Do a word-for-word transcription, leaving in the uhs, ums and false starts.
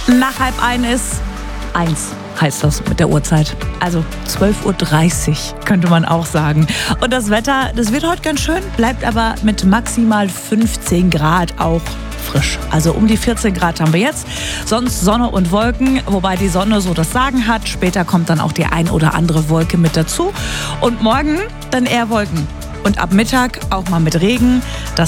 Nach halb ein ist eins, heißt das mit der Uhrzeit. Also zwölf Uhr dreißig könnte man auch sagen. Und das Wetter, das wird heute ganz schön, bleibt aber mit maximal fünfzehn Grad auch frisch. Also um die vierzehn Grad haben wir jetzt. Sonst Sonne und Wolken, wobei die Sonne so das Sagen hat. Später kommt dann auch die ein oder andere Wolke mit dazu. Und morgen dann eher Wolken. Und ab Mittag auch mal mit Regen. Das